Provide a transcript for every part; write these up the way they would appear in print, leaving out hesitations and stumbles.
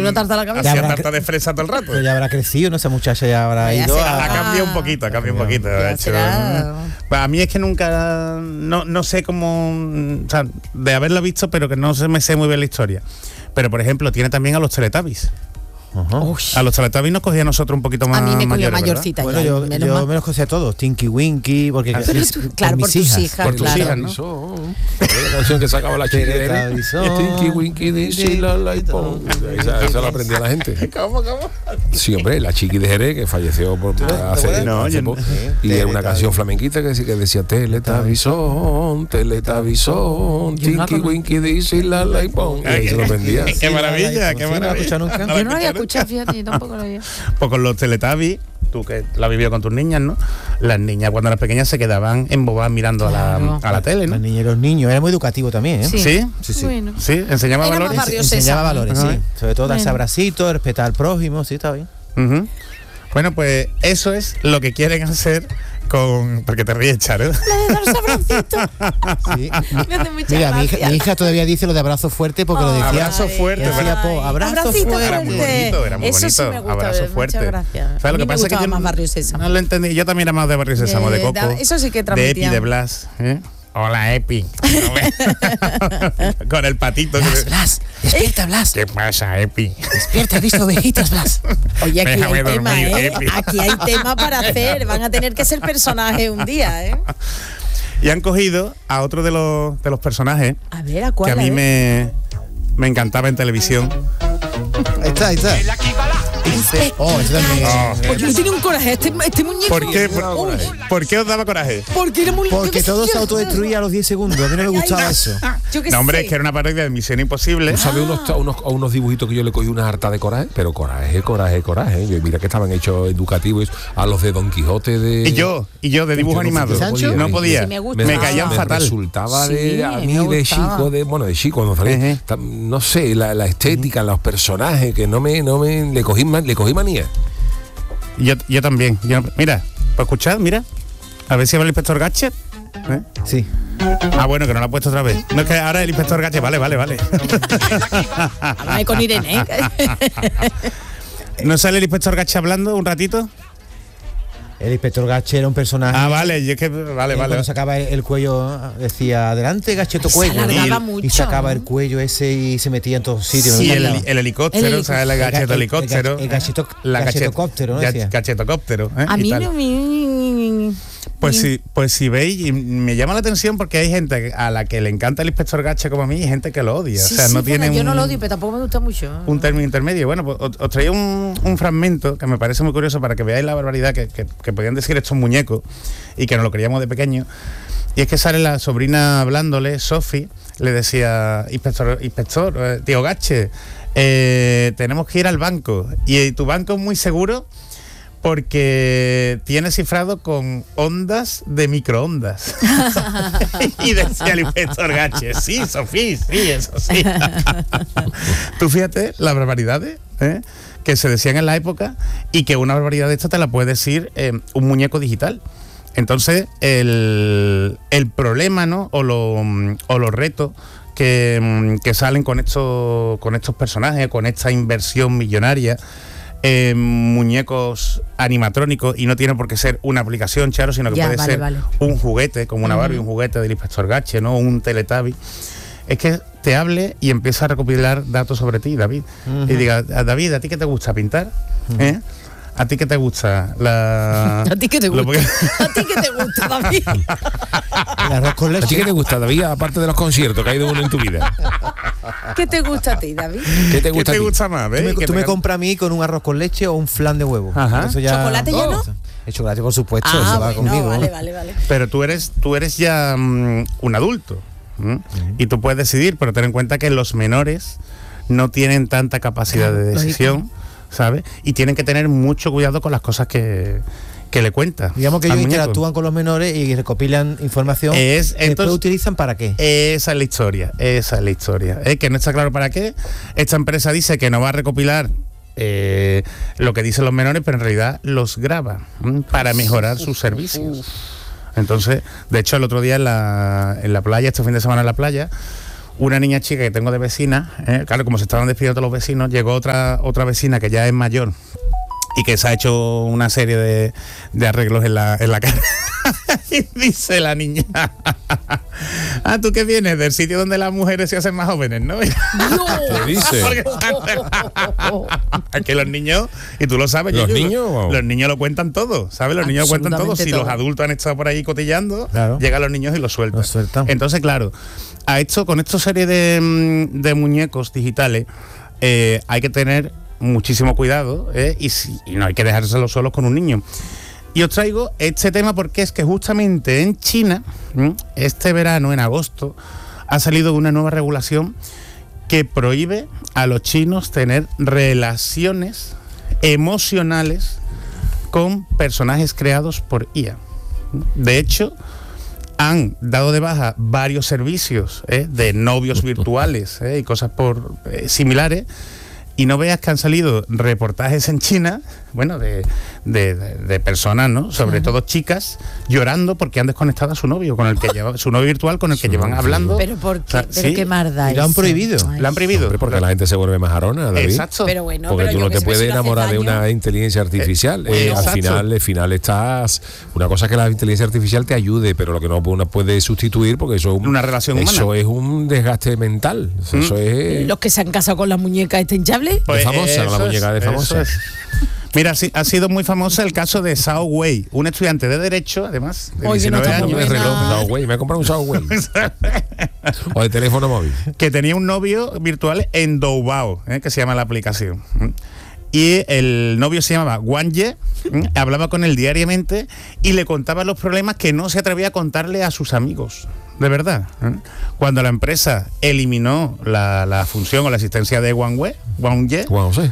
una tarta a la cabeza. Hacía tarta de fresa todo el rato. Pero ya habrá crecido, ¿no? Esa muchacha ya habrá ido Ha cambiado un poquito. A mí es que nunca, no sé cómo, o sea, de haberlo visto, pero que no se me sé muy bien la historia. Pero, por ejemplo, tiene también a los Teletubbies. A los Teletubbies nos cogía a nosotros un poquito más. A mí me cogió mayores, mayorcita. Bueno, ya, yo me los cogía a todos, Tinky Winky, porque claro, por tus hijas. Por tus hijas, ¿no? La canción que sacaba la chiquitera. Tinky Winky Dixie la la y pon. Esa la aprendía la gente. ¿Cómo? Sí, hombre, la Chiqui de Jerez, que falleció hace poco. Y era una canción flamenquita que decía Teletubbiesón, Tinky Winky Dixie la la y pon. Y ahí se lo aprendía. Qué maravilla, qué maravilla. Yo no lo había escuchado, fíjate, yo tampoco lo había. Pues con los Teletubbies, tú que la has vivido con tus niñas, ¿no? Las niñas cuando eran pequeñas se quedaban embobadas mirando a la tele, ¿no? Las niñas y los niños, era muy educativo también, ¿eh? Sí. Sí. Bueno. Sí, enseñaba Era valores. más barrio Enseñaba Sésamo. valores, sí. Sobre todo darse abracitos, respetar al prójimo, sí, está bien. Ujú. Bueno, pues eso es lo que quieren hacer con... Porque te ríes, Charo. Sí. Me hace mucha Mira, gracia. mi hija todavía dice lo de abrazo fuerte porque lo decía. Abrazo fuerte, decía, ¿verdad? abrazo Abracito fuerte. Era muy bonito, era muy Eso bonito. sí me gusta, Abrazo muchas fuerte. gracias. ¿Sabes A lo mí que me pasa? Que gustaba yo más Barrio Sésamo. no lo entendí. Yo también era más de Barrio Sésamo, de Coco. Eso sí que de Epi, transmitía. de Blas. Hola, Epi. Con el patito. Blas, despierta, Blas. ¿Qué pasa, Epi? Despierta, he visto ovejitas, Blas. Oye, aquí Déjame hay tema, dormir, ¿eh? Epi. Aquí hay tema para hacer. Van a tener que ser personajes un día, ¿eh? Y han cogido a otro de los personajes A ver, ¿a que cuál? a mí me encantaba en televisión. Ahí está. Ese también. Porque no tiene un coraje este muñeco. ¿Por qué? ¿Por qué os daba coraje? Porque era muy... Porque todo se autodestruía a los 10 segundos. A mí no me gustaba eso. Yo qué No, hombre, sé. es que era una parodia de Misión Imposible. ¿Sabes unos dibujitos que yo le cogí una harta de coraje? Pero coraje. Y mira que estaban hechos educativos a los de Don Quijote de... Y yo de dibujo animado. ¿Sancho? No podía. Sí, me gustaba. Me caían me fatal. resultaba Sí, a me mí de gustaba. chico cuando salí, no sé, la estética, los personajes que no me le cogí manía. Yo también. Mira, para escuchar, mira. A ver si va el inspector Gadget. Sí. Ah, bueno, que no lo ha puesto otra vez. No, es que ahora el inspector Gadget, vale. Háblame con Irene, ¿eh? ¿No sale el inspector Gadget hablando un ratito? El inspector Gache era un personaje. Ah, vale, y es que vale. Cuando sacaba el cuello, decía, adelante, Gacheto Se cuello. alargaba Y mucho, sacaba ¿no? el cuello ese y se metía en todos sitios. Sí, Me el encantaba. helicóptero, o sea, el gacheto helicóptero. El gachetocóptero, ¿no? Decía. Gachetocóptero. A y mí tal. no me... Pues si veis, y me llama la atención porque hay gente a la que le encanta el inspector Gadget como a mí y gente que lo odia. Sí, o sea, no sí, tiene yo no lo odio, pero tampoco me gusta mucho. un término intermedio. Bueno, pues os traía un fragmento que me parece muy curioso para que veáis la barbaridad que podían decir estos muñecos y que nos lo creíamos de pequeño. Y es que sale la sobrina hablándole, Sophie, le decía, inspector, tío Gadget, tenemos que ir al banco. Y tu banco es muy seguro porque tiene cifrado con ondas de microondas. Y decía el inspector Gadget, sí, Sofía, sí, eso sí. Tú fíjate las barbaridades que se decían en la época y que una barbaridad de esta te la puede decir un muñeco digital. Entonces, el problema, ¿no? O los retos que salen con estos personajes, con esta inversión millonaria, muñecos animatrónicos, y no tiene por qué ser una aplicación, Charo, sino que puede ser un juguete, como una Barbie, un juguete del inspector Gadget, ¿no? Un Teletubby. Es que te hable y empieza a recopilar datos sobre ti, David. Y diga, David, ¿a ti qué te gusta pintar? ¿A ti qué te gusta? ¿A ti qué te gusta? ¿A ti qué te gusta, David? ¿A ti qué te gusta, David? Aparte de los conciertos que ha ido uno en tu vida. ¿Qué te gusta a ti, David? ¿Qué te gusta más? Tú me compras a mí con un arroz con leche o un flan de huevo. Eso ya... ¿Chocolate ya no? El chocolate, por supuesto, eso va conmigo. Vale. Pero tú eres ya un adulto. Y tú puedes decidir, pero ten en cuenta que los menores no tienen tanta capacidad de decisión, ¿sabes? Y tienen que tener mucho cuidado con las cosas que le cuentas. Digamos que ellos interactúan con los menores y recopilan información. Después utilizan para qué. Esa es la historia. Que no está claro para qué. Esta empresa dice que no va a recopilar lo que dicen los menores, pero en realidad los graba para mejorar sus servicios. Entonces, de hecho, el otro día en la playa, este fin de semana en la playa, una niña chica que tengo de vecina, claro, como se estaban despidiendo todos los vecinos, llegó otra vecina que ya es mayor y que se ha hecho una serie de arreglos en la cara. Y dice la niña: ah, ¿tú qué vienes? Del sitio donde las mujeres se hacen más jóvenes, ¿no? ¿Qué dice? Que los niños, y tú lo sabes, los niños lo cuentan todo, ¿sabes? Los niños lo cuentan todo. Si los adultos han estado por ahí cotillando, claro, llegan los niños y lo sueltan. Entonces, claro, con esta serie de muñecos digitales hay que tener muchísimo cuidado, y no hay que dejárselos solos con un niño. Y os traigo este tema porque es que justamente en China, este verano, en agosto, ha salido una nueva regulación que prohíbe a los chinos tener relaciones emocionales con personajes creados por IA. De hecho, han dado de baja varios servicios de novios virtuales y cosas similares. Y no veas que han salido reportajes en China, bueno, de personas, ¿no? Sobre todo chicas, llorando porque han desconectado a su novio, con el que lleva, su novio virtual con el que llevan hablando. Pero ¿por qué? Pero qué marda. Y lo han prohibido. Lo han prohibido. Hombre, porque la gente se vuelve majarona, David. Exacto. Pero bueno, porque tú no te puedes enamorar de una inteligencia artificial. Al final estás... Una cosa es que la inteligencia artificial te ayude, pero lo que no puede sustituir, porque eso es una relación humana. Eso es un desgaste mental. Eso es... Los que se han casado con la muñeca hinchable. Pues famosa, la muñeca de famosa. Mira, ha sido muy famosa el caso de Zhao Wei, un estudiante de Derecho, además, de 19 años. Me he comprado un Zhao Wei. O de teléfono móvil. Que tenía un novio virtual en Doubao, que se llama la aplicación. Y el novio se llamaba Wang Ye, hablaba con él diariamente y le contaba los problemas que no se atrevía a contarle a sus amigos. De verdad. Cuando la empresa eliminó la función o la asistencia de Wang Ye,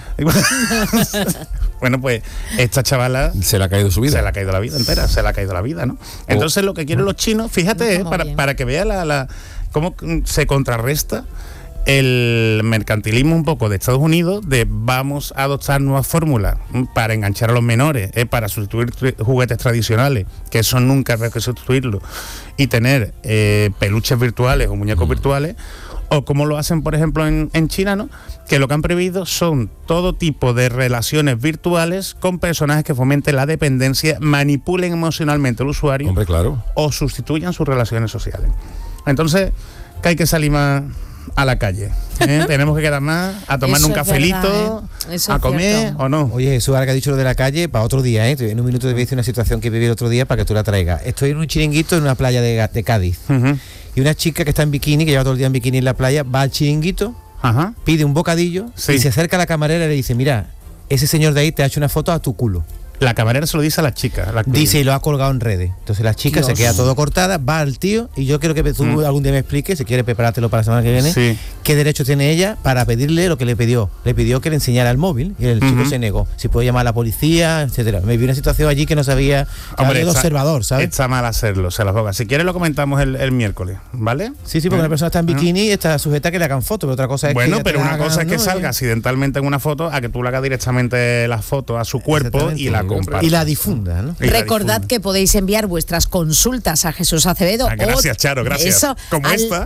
bueno, pues esta chavala se le ha caído su vida. Se le ha caído la vida entera, ¿no? Entonces lo que quieren los chinos, fíjate, para que vea cómo se contrarresta el mercantilismo un poco de Estados Unidos, de vamos a adoptar nuevas fórmulas para enganchar a los menores, para sustituir juguetes tradicionales, que eso nunca hay que sustituirlo, y tener peluches virtuales o muñecos virtuales, o como lo hacen, por ejemplo, en China, ¿no? Que lo que han prohibido son todo tipo de relaciones virtuales con personajes que fomenten la dependencia, manipulen emocionalmente al usuario. Hombre, claro. O sustituyan sus relaciones sociales. Entonces, que hay que salir más a la calle, tenemos que quedar más a tomarnos un cafelito, a comer o no. Oye, Jesús, ahora que ha dicho lo de la calle, para otro día, en un minuto te voy a decir una situación que viví el otro día para que tú la traigas. Estoy en un chiringuito en una playa de Cádiz, y una chica que está en bikini, que lleva todo el día en bikini en la playa, va al chiringuito, pide un bocadillo y se acerca a la camarera y le dice: mira, ese señor de ahí te ha hecho una foto a tu culo. La camarera se lo dice a la chica. Dice, y lo ha colgado en redes. Entonces la chica se queda todo cortada, va al tío, y yo quiero que tú algún día me expliques, si quieres preparártelo para la semana que viene, qué derecho tiene ella para pedirle lo que le pidió. Le pidió que le enseñara el móvil, y el chico se negó. Si puede llamar a la policía, etcétera. Me vi una situación allí que no sabía, el observador, ¿sabes? Está mal hacerlo, se las boca. Si quieres lo comentamos el miércoles, ¿vale? Sí, porque una persona está en bikini y está sujeta a que le hagan fotos, pero otra cosa es pero una cosa es que salga accidentalmente en una foto, a que tú le hagas directamente la foto a su cuerpo y la compras. Y la difunda, ¿no? Recordad que podéis enviar vuestras consultas a Jesús Acevedo. Gracias, Charo, gracias. Eso, como al esta.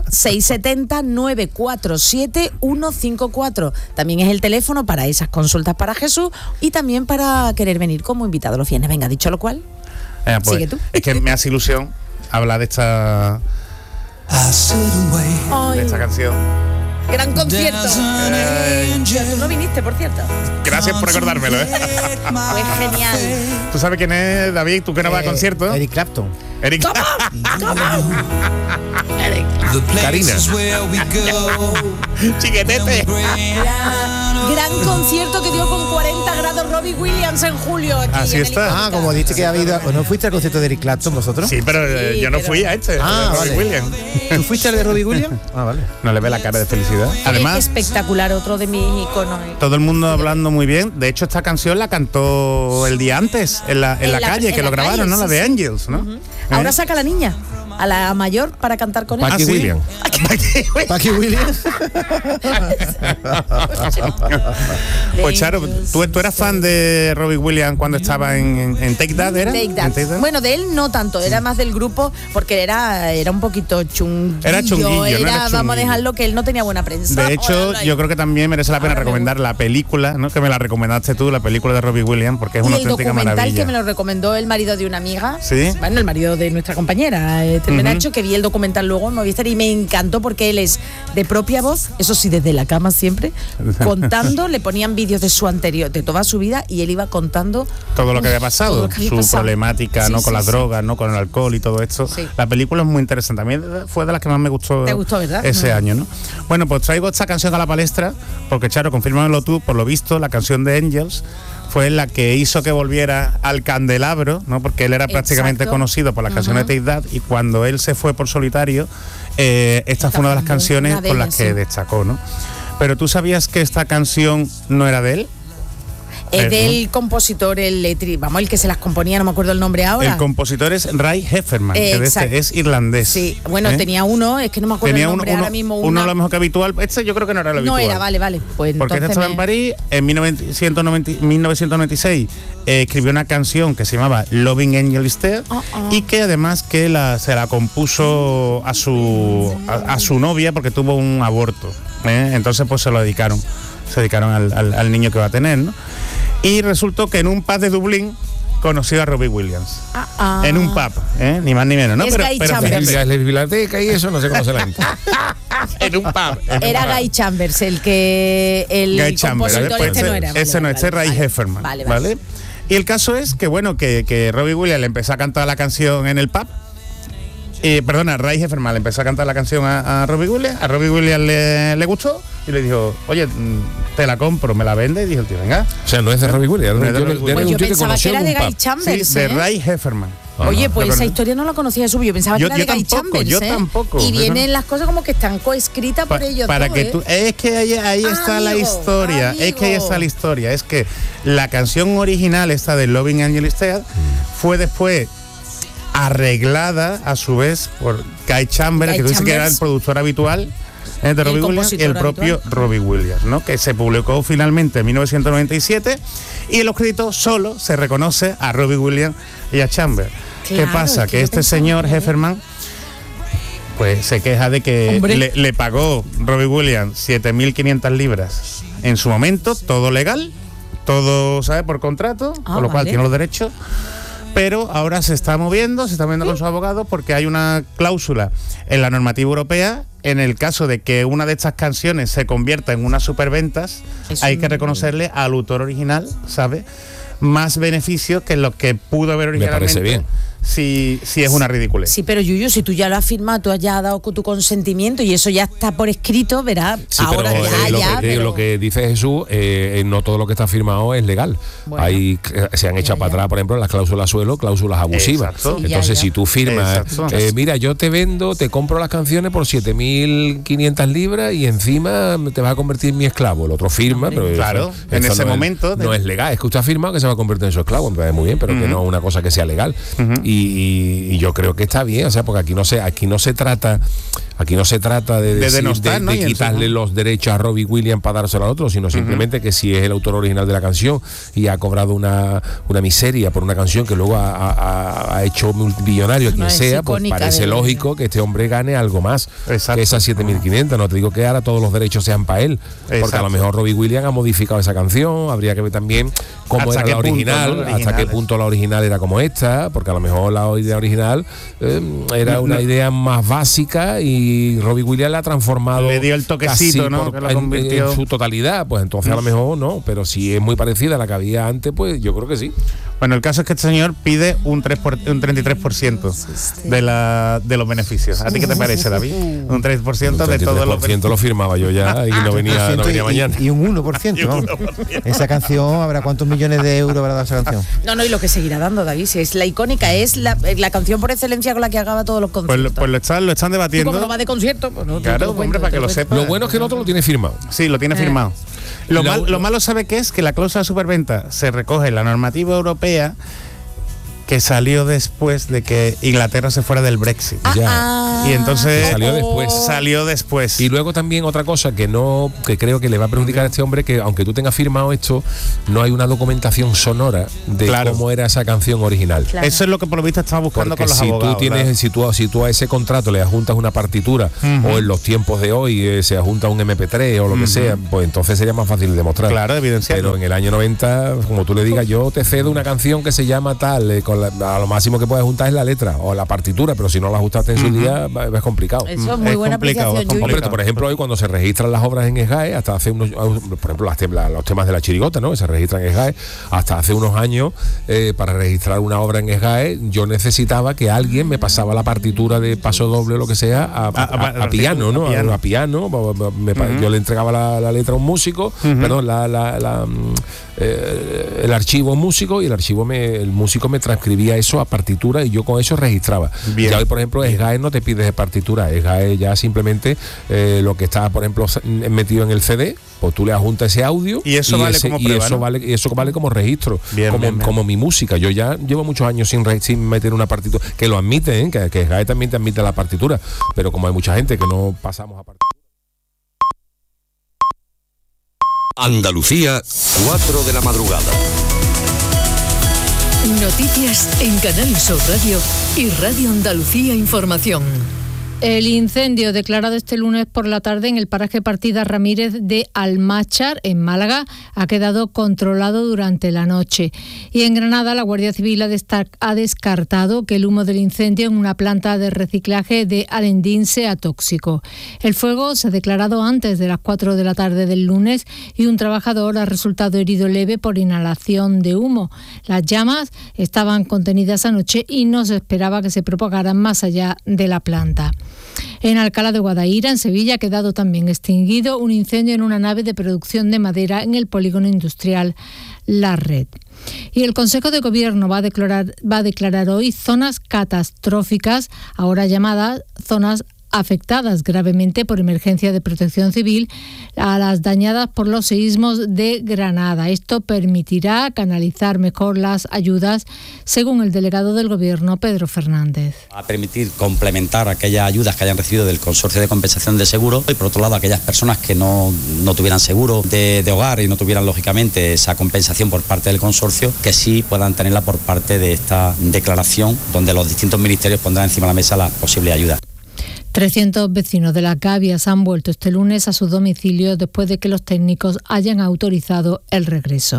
670-947-154. También es el teléfono para esas consultas para Jesús y también para querer venir como invitado los viernes. Venga, dicho lo cual, pues, sigue tú. Es que me hace ilusión hablar de esta canción. Gran concierto. Tú no viniste, por cierto. Gracias por recordármelo, Fue genial. ¿Tú sabes quién es, David? ¿Tú que no vas a concierto? Eric Clapton. Karina. Chiquetete. Gran concierto que dio con 40 grados Robbie Williams en julio. Aquí así está. Como dice que ha habido... ¿No fuiste al concierto de Eric Clapton vosotros? Sí, pero yo no fui a este. Robbie Williams. ¿Tú fuiste al de Robbie Williams? Vale. No le ve la cara de felicidad. Además, espectacular, otro de mis iconos. Todo el mundo hablando muy bien. De hecho, esta canción la cantó el día antes en la calle, que lo grabaron, ¿no? La de Angels, ¿no? Ahora saca a la niña, a la mayor, para cantar con él. Paqui Williams. Paqui Williams. Pues Charo, ¿tú eras fan de Robbie Williams cuando estaba en Take That, ¿era? Take That. Bueno, de él no tanto, era más del grupo, porque era un poquito chunguillo. Era chunguillo, vamos a dejarlo, que él no tenía buena prensa. De hecho, yo creo que también merece la pena recomendar la película, ¿no? Que me la recomendaste tú, la película de Robbie Williams, porque es una auténtica maravilla. El documental que me lo recomendó el marido de una amiga. ¿Sí? Bueno, el marido de nuestra compañera, Nacho, que vi el documental luego en Movistar y me encantó porque él es de propia voz, eso sí, desde la cama siempre, contando, le ponían vídeos de su anterior, de toda su vida, y él iba contando todo lo que había pasado, su problemática, ¿no? Con las drogas, ¿no? Con el alcohol y todo esto. Sí. La película es muy interesante. A mí fue de las que más me gustó. ¿Te gustó, verdad? Ese año, ¿no? Bueno, pues traigo esta canción a la palestra, porque Charo, confírmamelo tú, por lo visto, la canción de Angels fue la que hizo que volviera al candelabro, ¿no? Porque él era prácticamente conocido por las canciones de Take That, y cuando él se fue por solitario, esta fue una de las canciones con las que destacó, ¿no? Pero ¿tú sabías que esta canción no era de él? Es del compositor, el que se las componía, no me acuerdo el nombre ahora. El compositor es Ray Hefferman, que es irlandés. Sí, bueno, tenía uno, es que no me acuerdo el nombre ahora mismo. Uno a lo mejor que habitual, este yo creo que no era lo habitual. No era, vale. Pues porque este estaba en París, en 1996 escribió una canción que se llamaba Loving Angel Is Dead, y que además que se la compuso a su novia porque tuvo un aborto. Entonces pues se dedicaron al niño que va a tener, ¿no? Y resultó que en un pub de Dublín conoció a Robbie Williams. En un pub, ni más ni menos, ¿no? Es Guy Chambers. La biblioteca y eso no sé cómo se la gente. En un pub. Era Guy Chambers el compositor, pues, no era. Ese no, este es Ray Hefferman. Vale. Y el caso es que, bueno, que Robbie Williams le empezó a cantar la canción en el pub. Ray Hefferman le empezó a cantar la canción a Robbie Williams. A Robbie Williams le gustó y le dijo, oye, te la compro, me la vende. Y dijo el tío, venga. O sea, no es de Robbie Williams. Pues yo pensaba que era de Guy Chambers. Sí, de Ray Hefferman. Oye, pues esa historia no la conocía de su. Yo pensaba que era de Guy Chambers. Yo tampoco. Y vienen las cosas como que están coescritas por ellos. Para que tú. Es que ahí está la historia. Es que ahí está la historia. Es que la canción original, esta de Loving Angel Is Dead, fue después arreglada a su vez por Guy Chambers, que tú dices que era el productor habitual de Robbie Williams, y el propio Robbie Williams, ¿no? Que se publicó finalmente en 1997, y en los créditos solo se reconoce a Robbie Williams y a Chambers. Claro, ¿qué pasa? Que este señor Hefferman pues se queja de que le pagó Robbie Williams 7.500 libras en su momento, todo legal, todo, ¿sabes? Por contrato, con lo cual tiene los derechos. Pero ahora se está moviendo con sus abogados, porque hay una cláusula en la normativa europea. En el caso de que una de estas canciones se convierta en unas superventas, hay que reconocerle al autor original, ¿sabes?, más beneficios que lo que pudo haber originalmente. Me parece bien. Si es una ridiculez. Sí, pero Yuyu, si tú ya lo has firmado, tú has dado tu consentimiento y eso ya está por escrito, verás. Sí, ahora pero lo que dice Jesús, no todo lo que está firmado es legal. Bueno, se han echado para atrás, por ejemplo, las cláusulas suelo, cláusulas abusivas. Exacto. Entonces, si tú firmas, mira, yo te compro las canciones por 7.500 libras y encima te vas a convertir en mi esclavo. El otro firma, pero claro, en ese momento no es legal. Es que usted ha firmado que se va a convertir en su esclavo, me parece muy bien, pero que no es una cosa que sea legal. Y yo creo que está bien, o sea, porque aquí no se trata de quitarle los derechos a Robbie Williams para dárselo al otro, sino simplemente que si es el autor original de la canción y ha cobrado una miseria por una canción que luego ha hecho multimillonario a quien sea, pues parece lógico que este hombre gane algo más que esas 7.500. No te digo que ahora todos los derechos sean para él, porque a lo mejor Robbie Williams ha modificado esa canción, habría que ver también cómo era la original, hasta qué punto la original era como esta, porque a lo mejor la idea original era una idea más básica y Robbie Williams la ha transformado, le dio el toquecito, ¿no? Que lo convirtió en su totalidad, pues entonces a lo mejor no, pero si es muy parecida a la que había antes, pues yo creo que sí. Bueno, el caso es que este señor pide un 33% de los beneficios. ¿A ti qué te parece, David? Un 3% de todos los beneficios. Lo firmaba yo ya y no venía mañana. Y un 1%. Esa canción, ¿habrá cuántos millones de euros habrá dado esa canción? No, y lo que seguirá dando, David, si es la icónica, es la canción por excelencia con la que acaba todos los conciertos. Pues lo están debatiendo. ¿Cómo no va de concierto? Pues no, claro, hombre, para que lo sepa. Lo bueno es que el otro lo tiene firmado. Sí, lo tiene firmado. Lo malo, ¿sabe qué es? Que la cláusula de superventa se recoge en la normativa europea, que salió después de que Inglaterra se fuera del Brexit. Y entonces salió después. Y luego también otra cosa que creo que le va a perjudicar a este hombre, que aunque tú tengas firmado esto, no hay una documentación sonora de cómo era esa canción original. Claro. Eso es lo que por lo visto estaba buscando. Porque con los abogados. Si tú a ese contrato le adjuntas una partitura, o en los tiempos de hoy se adjunta un MP3 o lo que sea, pues entonces sería más fácil de demostrar. Claro, evidenciarlo. Pero en el año 90, como tú le digas, yo te cedo una canción que se llama tal, a lo máximo que puedes juntar es la letra o la partitura, pero si no la ajustaste en su día es complicado. Eso es muy buena apreciación. Hombre, por ejemplo, hoy cuando se registran las obras en SGAE, hasta hace unos, por ejemplo, los temas de la chirigota, ¿no?, que se registran en SGAE, hasta hace unos años, para registrar una obra en SGAE, yo necesitaba que alguien me pasaba la partitura de paso doble o lo que sea a piano, ¿no? A piano. Yo le entregaba la letra a un músico, perdón, el archivo a un músico, y el músico me transcribía eso a partitura y yo con eso registraba. Bien. Ya hoy, por ejemplo, SGAE no te pide partitura, SGAE ya simplemente lo que está, por ejemplo, metido en el CD, pues tú le adjuntas ese audio y eso vale como prueba, y eso vale como registro, como mi música. Yo ya llevo muchos años sin meter una partitura, que lo admiten, que SGAE también te admite la partitura, pero como hay mucha gente que no pasamos a partitura. Andalucía, 4 de la madrugada. Noticias en Canal Sur Radio y Radio Andalucía Información. El incendio declarado este lunes por la tarde en el paraje Partida Ramírez de Almáchar, en Málaga, ha quedado controlado durante la noche. Y en Granada, la Guardia Civil ha descartado que el humo del incendio en una planta de reciclaje de Alendín sea tóxico. El fuego se ha declarado antes de las 4 de la tarde del lunes y un trabajador ha resultado herido leve por inhalación de humo. Las llamas estaban contenidas anoche y no se esperaba que se propagaran más allá de la planta. En Alcalá de Guadaira, en Sevilla, ha quedado también extinguido un incendio en una nave de producción de madera en el polígono industrial La Red. Y el Consejo de Gobierno va a declarar hoy zonas catastróficas, ahora llamadas zonas afectadas gravemente por emergencia de protección civil, a las dañadas por los seísmos de Granada. Esto permitirá canalizar mejor las ayudas, según el delegado del Gobierno, Pedro Fernández. Va a permitir complementar aquellas ayudas que hayan recibido del Consorcio de Compensación de Seguro y, por otro lado, aquellas personas que no tuvieran seguro de hogar y no tuvieran, lógicamente, esa compensación por parte del consorcio, que sí puedan tenerla por parte de esta declaración, donde los distintos ministerios pondrán encima de la mesa las posibles ayudas. 300 vecinos de Las Gavias han vuelto este lunes a sus domicilios después de que los técnicos hayan autorizado el regreso.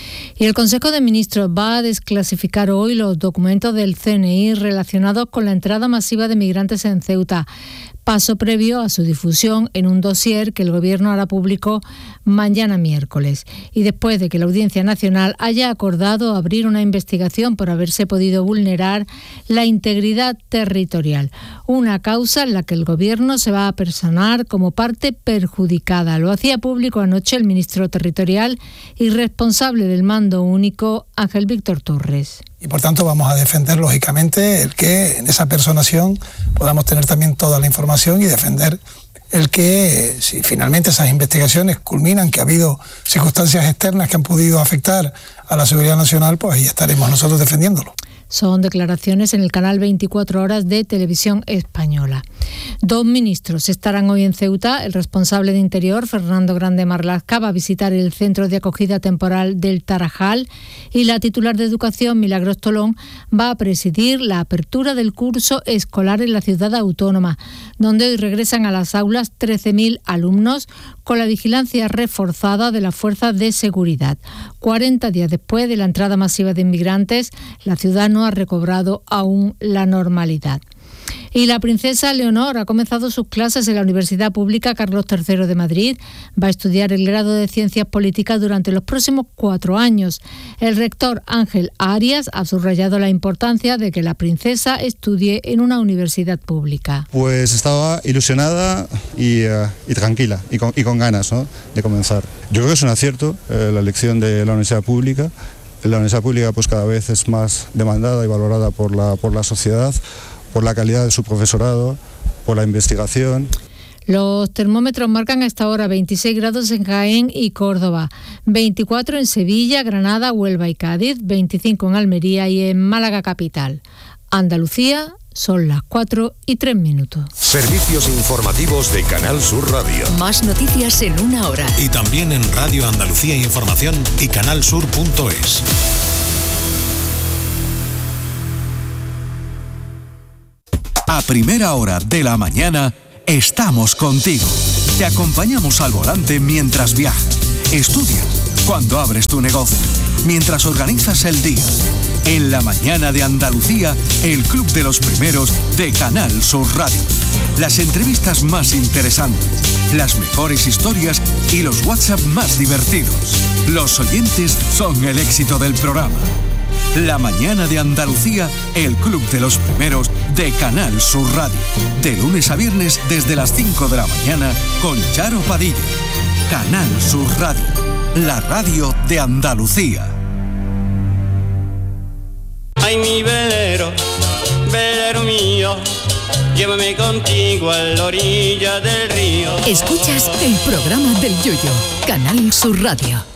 Y el Consejo de Ministros va a desclasificar hoy los documentos del CNI relacionados con la entrada masiva de migrantes en Ceuta, paso previo a su difusión en un dossier que el Gobierno hará público mañana miércoles. Y después de que la Audiencia Nacional haya acordado abrir una investigación por haberse podido vulnerar la integridad territorial, una causa en la que el Gobierno se va a personar como parte perjudicada. Lo hacía público anoche el ministro territorial y responsable del Mando Único, Ángel Víctor Torres. Y por tanto vamos a defender, lógicamente, el que en esa personación podamos tener también toda la información y defender el que, si finalmente esas investigaciones culminan, que ha habido circunstancias externas que han podido afectar a la seguridad nacional, pues ahí estaremos nosotros defendiéndolo. Son declaraciones en el canal 24 Horas de Televisión Española. 2 ministros estarán hoy en Ceuta. El responsable de Interior, Fernando Grande Marlaska, va a visitar el centro de acogida temporal del Tarajal, y la titular de Educación, Milagros Tolón, va a presidir la apertura del curso escolar en la ciudad autónoma, donde hoy regresan a las aulas 13.000 alumnos con la vigilancia reforzada de las fuerzas de seguridad. 40 días después de la entrada masiva de inmigrantes, la ciudad no ha recobrado aún la normalidad. Y la princesa Leonor ha comenzado sus clases en la Universidad Pública Carlos III de Madrid. Va a estudiar el grado de Ciencias Políticas durante los próximos 4 años. El rector Ángel Arias ha subrayado la importancia de que la princesa estudie en una universidad pública. Pues estaba ilusionada y tranquila y con ganas, ¿no?, de comenzar. Yo creo que es un acierto la elección de la universidad pública. La universidad pública pues cada vez es más demandada y valorada por la sociedad, por la calidad de su profesorado, por la investigación. Los termómetros marcan hasta ahora 26 grados en Jaén y Córdoba, 24 en Sevilla, Granada, Huelva y Cádiz, 25 en Almería y en Málaga capital. Andalucía, son las 4:03. Servicios informativos de Canal Sur Radio. Más noticias en una hora. Y también en Radio Andalucía Información y canalsur.es. A primera hora de la mañana estamos contigo. Te acompañamos al volante mientras viajas, estudias, cuando abres tu negocio, mientras organizas el día. En la mañana de Andalucía, el Club de los Primeros de Canal Sur Radio. Las entrevistas más interesantes, las mejores historias y los WhatsApp más divertidos. Los oyentes son el éxito del programa. La mañana de Andalucía, el Club de los Primeros de Canal Sur Radio. De lunes a viernes desde las 5 de la mañana con Charo Padilla. Canal Sur Radio, la radio de Andalucía. Ay, mi velero, velero mío, llévame contigo a la orilla del río. Escuchas el programa del Yoyo, Canal Sur Radio.